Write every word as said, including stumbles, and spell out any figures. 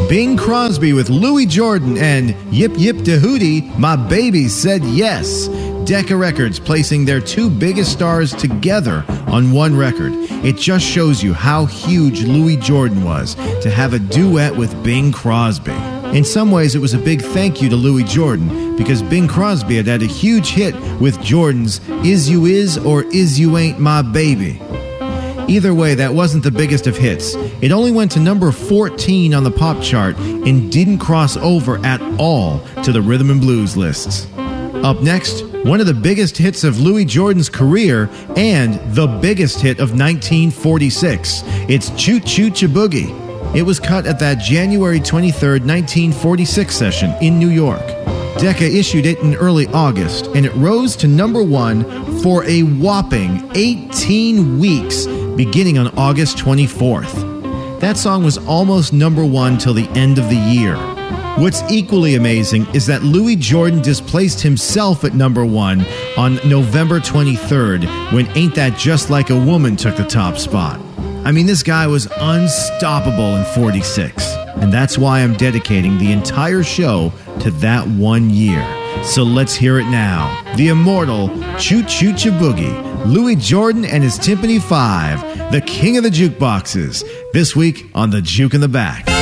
Bing Crosby with Louis Jordan and Yip Yip Da Hootie, My Baby Said Yes. Decca Records placing their two biggest stars together on one record. It just shows you how huge Louis Jordan was to have a duet with Bing Crosby. In some ways, it was a big thank you to Louis Jordan because Bing Crosby had had a huge hit with Jordan's Is You Is or Is You Ain't My Baby. Either way, that wasn't the biggest of hits. It only went to number fourteen on the pop chart and didn't cross over at all to the rhythm and blues lists. Up next, one of the biggest hits of Louis Jordan's career and the biggest hit of nineteen forty-six. It's Choo Choo Cha Boogie. It was cut at that January twenty-third, nineteen forty-six session in New York. Decca issued it in early August, and it rose to number one for a whopping eighteen weeks, beginning on August twenty-fourth. That song was almost number one till the end of the year. What's equally amazing is that Louis Jordan displaced himself at number one on November twenty-third, when Ain't That Just Like a Woman took the top spot. I mean, this guy was unstoppable in forty-six, and that's why I'm dedicating the entire show to that one year. So let's hear it now. The immortal Choo Choo Cha Boogie, Louis Jordan and his Timpani Five, the king of the jukeboxes, this week on The Juke in the Back.